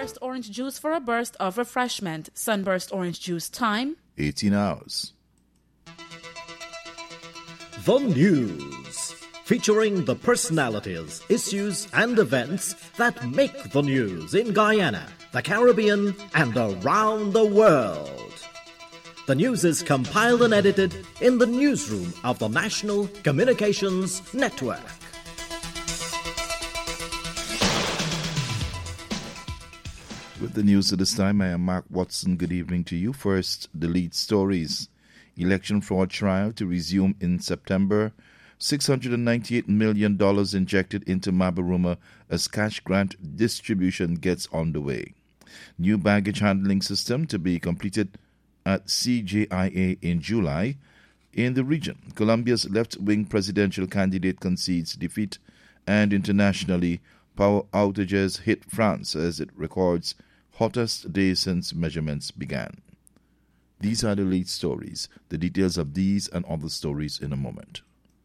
Sunburst orange juice for a burst of refreshment. Sunburst orange juice time, 18 hours. The News, featuring the personalities, issues, and events that make the news in Guyana, the Caribbean, and around the world. The news is compiled and edited in the newsroom of the National Communications Network. With the news at this time, I am Mark Watson. Good evening to you. First, the lead stories. Election fraud trial to resume in September. $698 million injected into Mabaruma as cash grant distribution gets underway. New baggage handling system to be completed at CJIA in July. In the region, Colombia's left-wing presidential candidate concedes defeat, and internationally, power outages hit France as it records hottest day since measurements began. These are the lead stories. The details of these and other stories in a moment.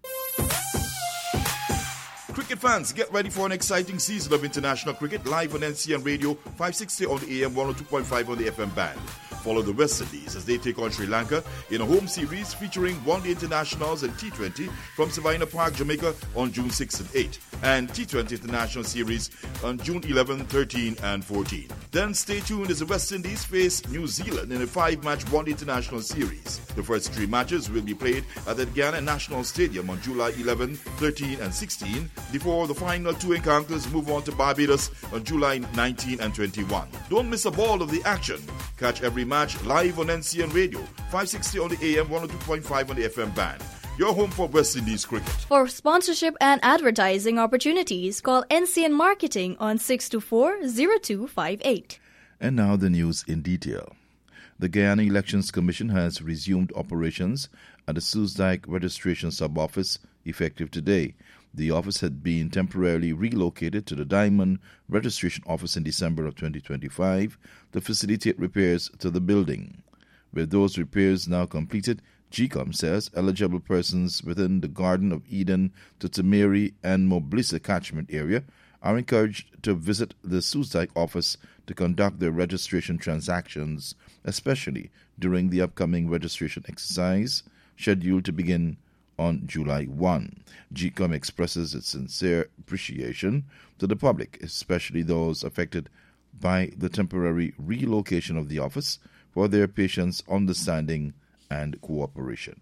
Cricket fans, get ready for an exciting season of international cricket live on NCN Radio 560 on the AM, 102.5 on the FM band. Follow the West Indies as they take on Sri Lanka in a home series featuring one-day internationals and T20 from Savannah Park, Jamaica on June 6 and 8, and T20 International Series on June 11, 13, and 14. Then stay tuned as the West Indies face New Zealand in a 5-match one-day international series. The first 3 matches will be played at the Guyana National Stadium on July 11, 13, and 16, before the final 2 encounters move on to Barbados on July 19 and 21. Don't miss a ball of the action. Catch every match live on NCN Radio, 560 on the AM, 102.5 on the FM band. Your home for West Indies cricket. For sponsorship and advertising opportunities, call NCN Marketing on 624-0258. And now the news in detail. The Guyana Elections Commission has resumed operations at the Soosdijk Registration Sub-Office effective today. The office had been temporarily relocated to the Diamond Registration Office in December of 2025 to facilitate repairs to the building. With those repairs now completed, GCOM says eligible persons within the Garden of Eden, Tutamiri, and Moblissa catchment area are encouraged to visit the Soosdijk office to conduct their registration transactions, especially during the upcoming registration exercise scheduled to begin on July 1. GCOM expresses its sincere appreciation to the public, especially those affected by the temporary relocation of the office, for their patience, understanding, and cooperation.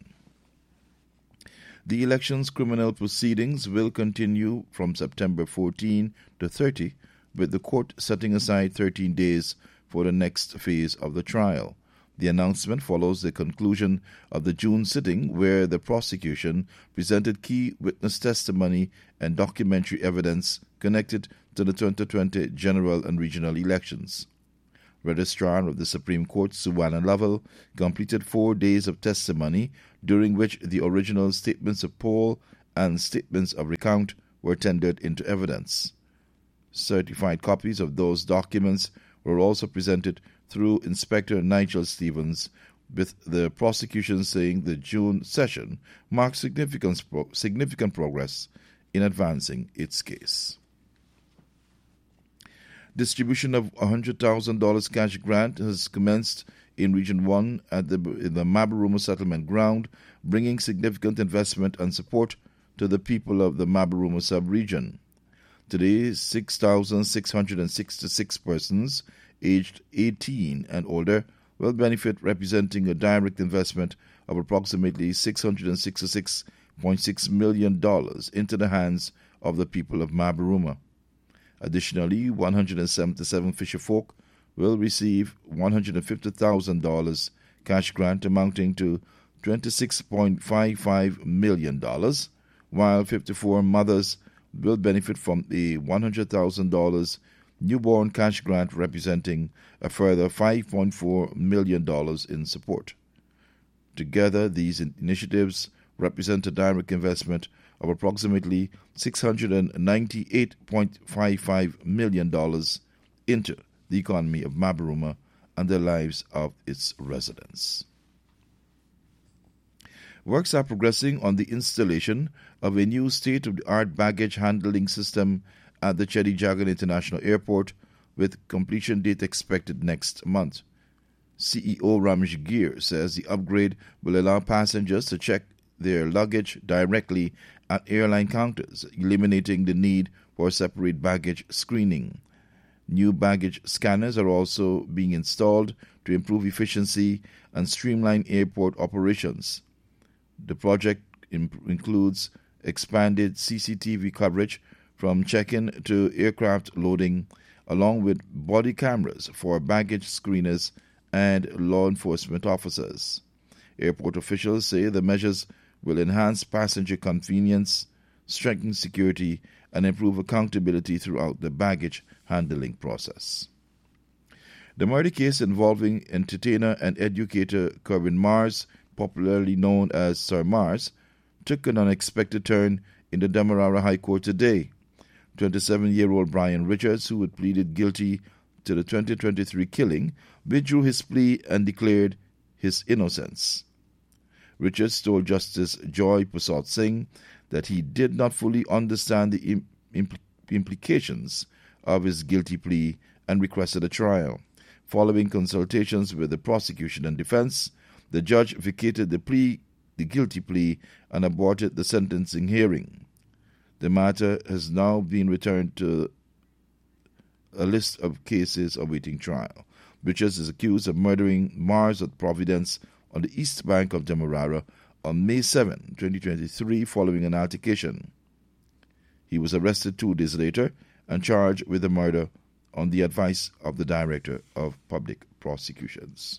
The election's criminal proceedings will continue from September 14 to 30, with the court setting aside 13 days for the next phase of the trial. The announcement follows the conclusion of the June sitting, where the prosecution presented key witness testimony and documentary evidence connected to the 2020 general and regional elections. Registrar of the Supreme Court, Suwana Lovell, completed 4 days of testimony, during which the original statements of poll and statements of recount were tendered into evidence. Certified copies of those documents were also presented through Inspector Nigel Stevens, with the prosecution saying the June session marked significant progress in advancing its case. Distribution of $100,000 cash grant has commenced in Region 1 in the Mabaruma Settlement Ground, bringing significant investment and support to the people of the Mabaruma sub-region. Today, 6,666 persons aged 18 and older will benefit, representing a direct investment of approximately $666.6 million into the hands of the people of Mabaruma. Additionally, 177 fisherfolk will receive $150,000 cash grant amounting to $26.55 million, while 54 mothers will benefit from the $100,000 newborn cash grant, representing a further $5.4 million in support. Together, these initiatives represent a direct investment of approximately $698.55 million into the economy of Mabaruma and the lives of its residents. Works are progressing on the installation of a new state-of-the-art baggage handling system at the Cheddi Jagan International Airport, with completion date expected next month. CEO Ramesh Gir says the upgrade will allow passengers to check their luggage directly at airline counters, eliminating the need for separate baggage screening. New baggage scanners are also being installed to improve efficiency and streamline airport operations. The project includes expanded CCTV coverage from check-in to aircraft loading, along with body cameras for baggage screeners and law enforcement officers. Airport officials say the measures will enhance passenger convenience, strengthen security, and improve accountability throughout the baggage handling process. The murder case involving entertainer and educator Kerwin Mars, popularly known as Sir Mars, took an unexpected turn in the Demerara High Court today. 27-year-old Brian Richards, who had pleaded guilty to the 2023 killing, withdrew his plea and declared his innocence. Richards told Justice Joy Prasad Singh that he did not fully understand the implications of his guilty plea and requested a trial. Following consultations with the prosecution and defense, the judge vacated the guilty plea and aborted the sentencing hearing. The matter has now been returned to a list of cases awaiting trial. Richards is accused of murdering Mars at Providence on the east bank of Demerara on May 7, 2023, following an altercation. He was arrested 2 days later and charged with the murder on the advice of the Director of Public Prosecutions.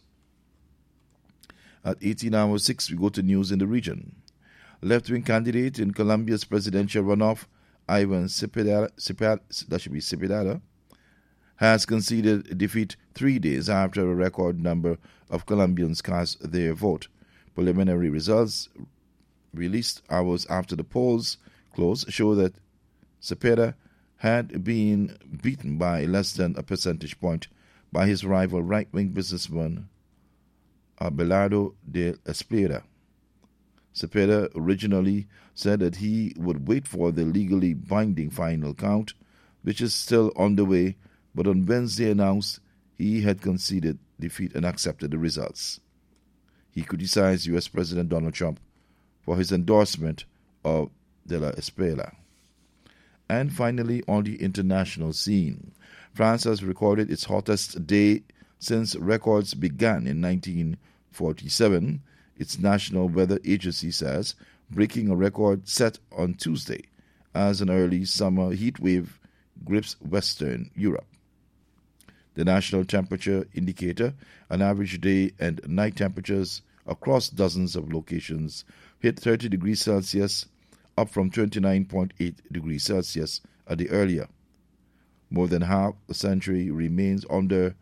At 18:06, we go to news in the region. Left-wing candidate in Colombia's presidential runoff, Ivan Cepeda, has conceded defeat 3 days after a record number of Colombians cast their vote. Preliminary results released hours after the polls closed show that Cepeda had been beaten by less than a percentage point by his rival right-wing businessman Abelardo de Espriella. Cepeda originally said that he would wait for the legally binding final count, which is still on the way, but on Wednesday announced he had conceded defeat and accepted the results. He criticized U.S. President Donald Trump for his endorsement of de la Espriella. And finally, on the international scene, France has recorded its hottest day since records began in 1947, its National Weather Agency says, breaking a record set on Tuesday as an early summer heat wave grips Western Europe. The National Temperature Indicator, an average day and night temperatures across dozens of locations, hit 30 degrees Celsius, up from 29.8 degrees Celsius a day earlier. More than half the country remains under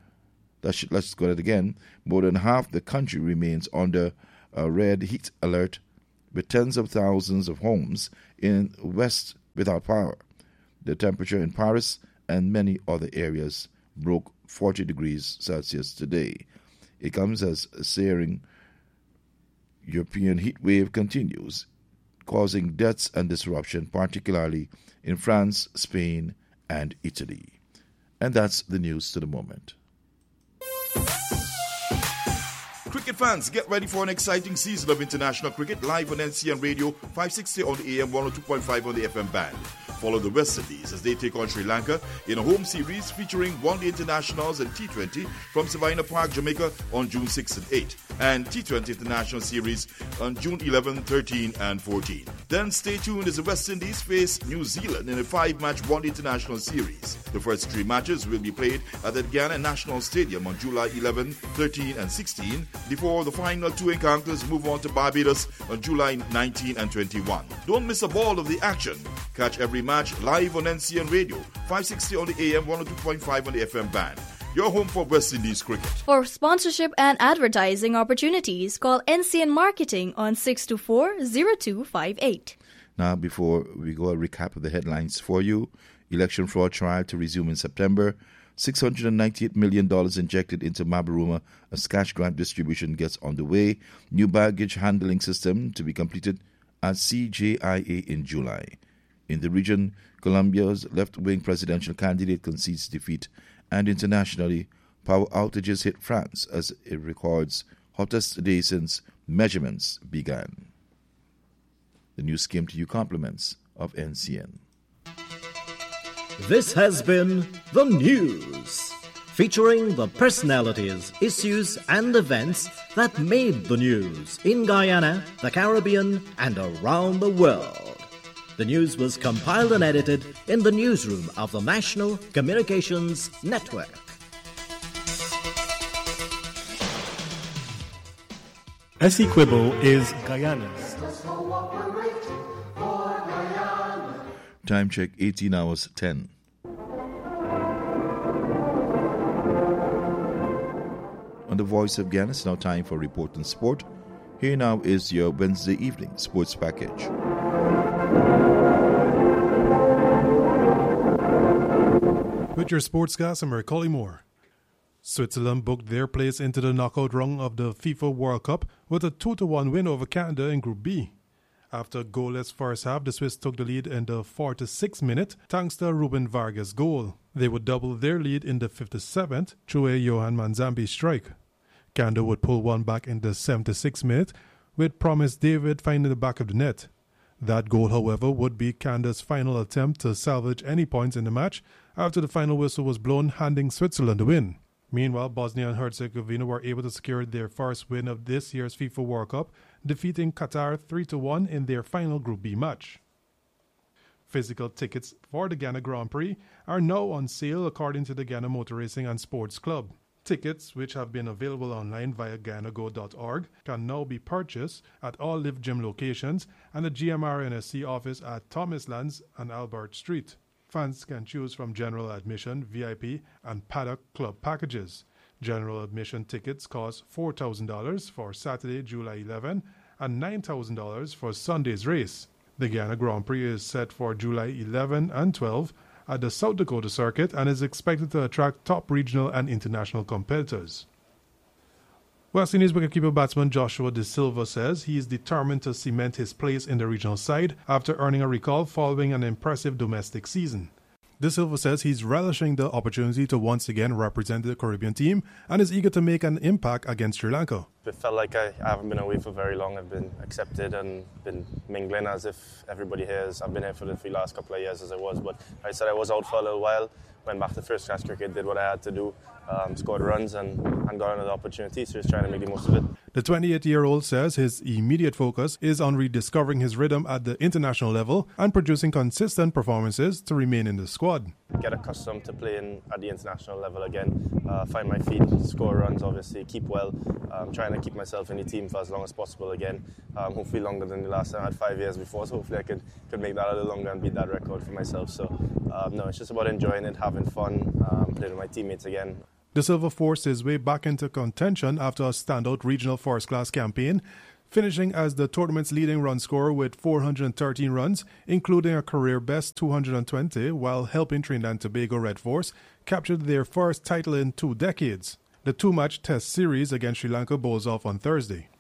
more than half the country remains under a red heat alert, with tens of thousands of homes in West without power. The temperature in Paris and many other areas broke 40 degrees Celsius today. It comes as a searing European heat wave continues, causing deaths and disruption, particularly in France, Spain, and Italy. And that's the news to the moment. Cricket fans, get ready for an exciting season of international cricket live on NCN Radio, 560 on the AM, 102.5 on the FM band. Follow the West Indies as they take on Sri Lanka in a home series featuring one-day internationals and T20 from Savannah Park, Jamaica on June 6 and 8, and T20 International Series on June 11, 13, and 14. Then stay tuned as the West Indies face New Zealand in a 5-match one-day international series. The first 3 matches will be played at the Guyana National Stadium on July 11, 13, and 16, before the final 2 encounters move on to Barbados on July 19 and 21. Don't miss a ball of the action. Catch every match live on NCN Radio, 560 on the AM, 102.5 on the FM band. Your home for West Indies cricket. For sponsorship and advertising opportunities, call NCN Marketing on 624-0258. Now, before we go, a recap of the headlines for you. Election fraud trial to resume in September. $698 million injected into Mabaruma as cash grant distribution gets underway. New baggage handling system to be completed at CJIA in July. In the region, Colombia's left-wing presidential candidate concedes defeat, and internationally, power outages hit France as it records hottest day since measurements began. The news came to you compliments of NCN. This has been The News, featuring the personalities, issues, and events that made the news in Guyana, the Caribbean, and around the world. The news was compiled and edited in the newsroom of the National Communications Network. Essequibo is Guyana's. Time check 18 hours 10. On the Voice of Guyana, it's now time for Report on Sport. Here now is your Wednesday evening sports package. With your sportscast, I'm Macaulay Moore. Switzerland booked their place into the knockout round of the FIFA World Cup with a 2-1 win over Canada in Group B. After a goalless first half, the Swiss took the lead in the 46th minute thanks to a Ruben Vargas goal. They would double their lead in the 57th through a Johan Manzambi strike. Canada would pull one back in the 76th minute with Promise David finding the back of the net. That goal, however, would be Canada's final attempt to salvage any points in the match after the final whistle was blown, handing Switzerland the win. Meanwhile, Bosnia and Herzegovina were able to secure their first win of this year's FIFA World Cup, defeating Qatar 3-1 in their final Group B match. Physical tickets for the Ghana Grand Prix are now on sale according to the Ghana Motor Racing and Sports Club. Tickets, which have been available online via GhanaGo.org, can now be purchased at all Live Gym locations and the GMR NSC office at Thomas Lands and Albert Street. Fans can choose from general admission, VIP, and paddock club packages. General admission tickets cost $4,000 for Saturday, July 11, and $9,000 for Sunday's race. The Ghana Grand Prix is set for July 11 and 12 at the South Dakota Circuit and is expected to attract top regional and international competitors. West Indies wicketkeeper batsman Joshua De Silva says he is determined to cement his place in the regional side after earning a recall following an impressive domestic season. De Silva says he's relishing the opportunity to once again represent the Caribbean team and is eager to make an impact against Sri Lanka. It felt like I haven't been away for very long. I've been accepted and been mingling as if everybody here is. I've been here for the last couple of years as I was, but I said I was out for a little while, went back to first class cricket, did what I had to do, scored runs and got another opportunity, so just trying to make the most of it. The 28-year-old says his immediate focus is on rediscovering his rhythm at the international level and producing consistent performances to remain in the squad. Get accustomed to playing at the international level again, find my feet, score runs obviously, keep well, trying to keep myself in the team for as long as possible again, hopefully longer than the last time I had 5 years before, so hopefully I could make that a little longer and beat that record for myself. So no, it's just about enjoying it, having fun, playing with my teammates again. De Silva forced his way back into contention after a standout regional first-class campaign, finishing as the tournament's leading run scorer with 413 runs, including a career-best 220, while helping Trinidad and Tobago Red Force capture their first title in 2 decades. The 2-match test series against Sri Lanka bowls off on Thursday.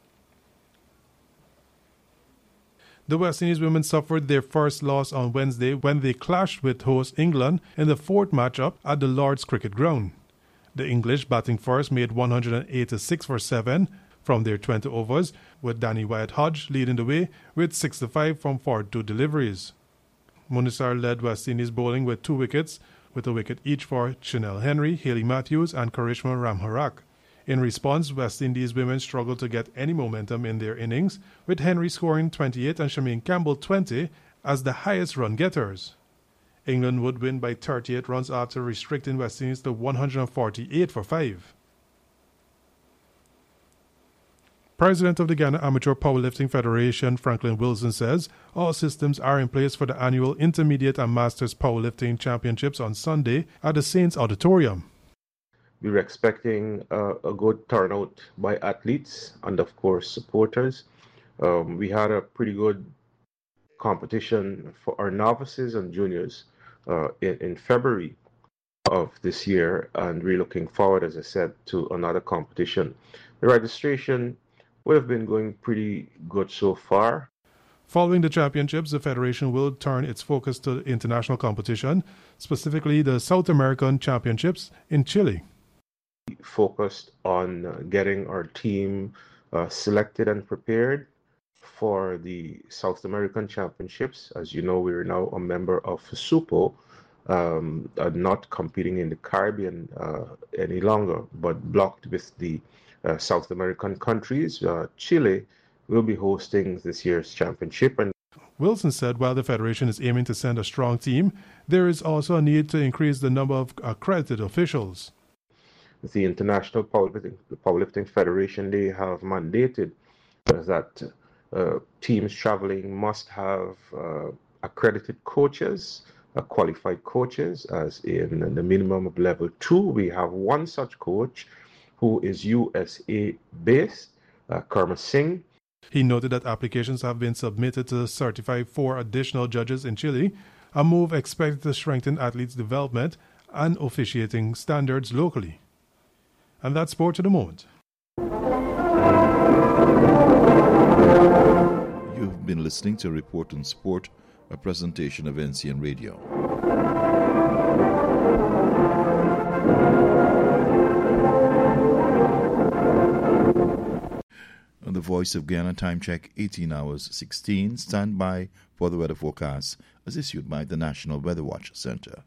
The West Indies women suffered their first loss on Wednesday when they clashed with host England in the 4th matchup at the Lord's Cricket Ground. The English, batting first, made 186 for 7 from their 20 overs, with Danny Wyatt-Hodge leading the way with 65 from 42 deliveries. Munisar led West Indies bowling with 2 wickets, with a wicket each for Chanel Henry, Hayley Matthews and Karishma Ramharak. In response, West Indies women struggled to get any momentum in their innings, with Henry scoring 28 and Shameen Campbell 20 as the highest run getters. England would win by 38 runs after restricting West Indies to 148 for 5. President of the Ghana Amateur Powerlifting Federation, Franklin Wilson, says all systems are in place for the annual Intermediate and Masters Powerlifting Championships on Sunday at the Saints Auditorium. We were expecting a good turnout by athletes and, of course, supporters. We had a pretty good competition for our novices and juniors in February of this year, and we're looking forward, as I said, to another competition. The registration would have been going pretty good so far. Following the championships, the Federation will turn its focus to international competition, specifically the South American Championships in Chile. Focused on getting our team selected and prepared for the South American Championships. As you know, we're now a member of SUPO, not competing in the Caribbean any longer, but blocked with the South American countries. Chile will be hosting this year's championship. And Wilson said while the Federation is aiming to send a strong team, there is also a need to increase the number of accredited officials. The International Powerlifting Federation, they have mandated that teams traveling must have accredited coaches, qualified coaches, as in the minimum of level 2. We have one such coach who is USA based, Karma Singh. He noted that applications have been submitted to certify 4 additional judges in Chile, a move expected to strengthen athletes' development and officiating standards locally. And that's sport to the moment. You've been listening to Report on Sport, a presentation of NCN Radio. On the Voice of Guyana, time check 18 hours 16. Stand by for the weather forecast as issued by the National Weather Watch Center.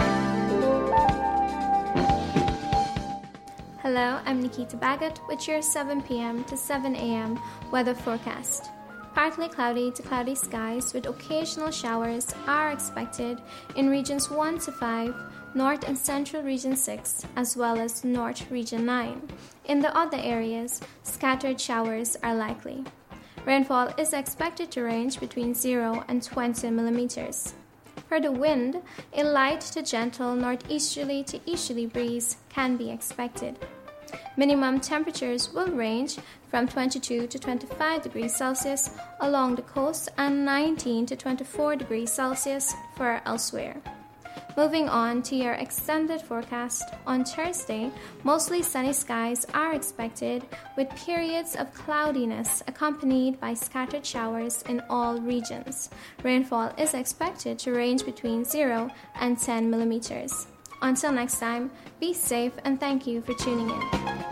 Hello, I'm Nikita Bagat with your 7 p.m. to 7 a.m. weather forecast. Partly cloudy to cloudy skies with occasional showers are expected in regions 1 to 5, North and Central Region 6, as well as North Region 9. In the other areas, scattered showers are likely. Rainfall is expected to range between 0 and 20 millimeters. For the wind, a light to gentle northeasterly to easterly breeze can be expected. Minimum temperatures will range from 22 to 25 degrees Celsius along the coast and 19 to 24 degrees Celsius for elsewhere. Moving on to your extended forecast, on Thursday, mostly sunny skies are expected with periods of cloudiness accompanied by scattered showers in all regions. Rainfall is expected to range between 0 and 10 millimeters. Until next time, be safe and thank you for tuning in.